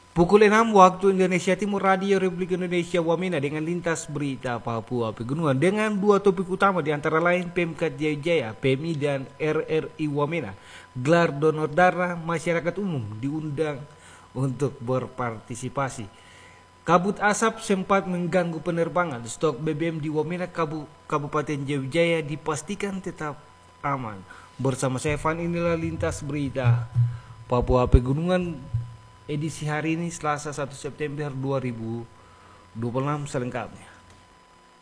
Pukul 6 waktu Indonesia Timur, Radio Republik Indonesia Wamena dengan lintas berita Papua Pegunungan dengan dua topik utama di antara lain Pemkad Jaya, PMI dan RRI Wamena gelar donor darah, masyarakat umum diundang untuk berpartisipasi. Kabut asap sempat mengganggu penerbangan, stok BBM di Wamena Kabupaten Jaya dipastikan tetap aman. Bersama saya Van, inilah lintas berita Papua Pegunungan edisi hari ini Selasa 1 September 2026 selengkapnya.